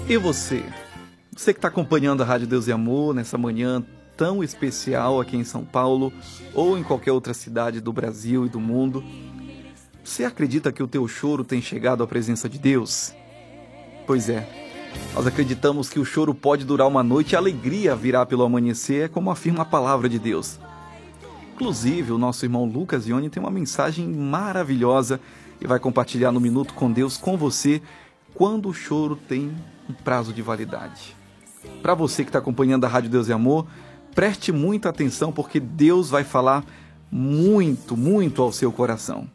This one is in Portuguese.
E você? Você que está acompanhando a Rádio Deus e Amor nessa manhã tão especial aqui em São Paulo ou em qualquer outra cidade do Brasil e do mundo, você acredita que o teu choro tem chegado à presença de Deus? Pois é, nós acreditamos que o choro pode durar uma noite e a alegria virá pelo amanhecer, como afirma a palavra de Deus. Inclusive, o nosso irmão Lucas Ione tem uma mensagem maravilhosa e vai compartilhar no Minuto com Deus com você quando o choro tem um prazo de validade. Para você que está acompanhando a Rádio Deus e Amor, preste muita atenção porque Deus vai falar muito, muito ao seu coração.